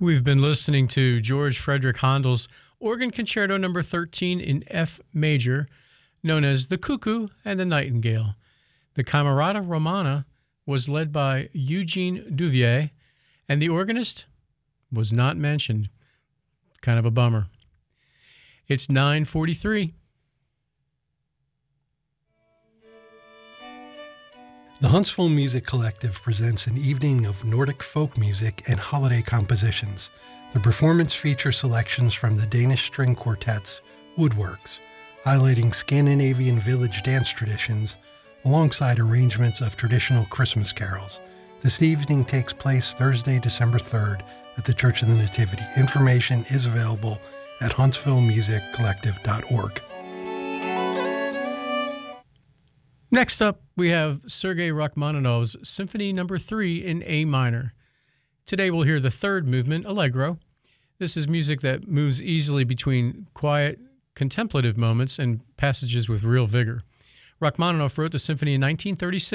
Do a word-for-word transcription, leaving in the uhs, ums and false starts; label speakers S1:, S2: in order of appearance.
S1: We've been listening to George Frederick Handel's Organ Concerto number thirteen in F major, known as The Cuckoo and the Nightingale. The Camerata Romana was led by Eugene Duvier, and the organist was not mentioned. Kind of a bummer. It's nine forty-three.
S2: The Huntsville Music Collective presents an evening of Nordic folk music and holiday compositions. The performance features selections from the Danish string quartet's Woodworks, highlighting Scandinavian village dance traditions alongside arrangements of traditional Christmas carols. This evening takes place Thursday, December third at the Church of the Nativity. Information is available at huntsville music collective dot org.
S1: Next up, we have Sergei Rachmaninoff's Symphony number three in A minor. Today we'll hear the third movement, Allegro. This is music that moves easily between quiet, contemplative moments and passages with real vigor. Rachmaninoff wrote the symphony in nineteen thirty-six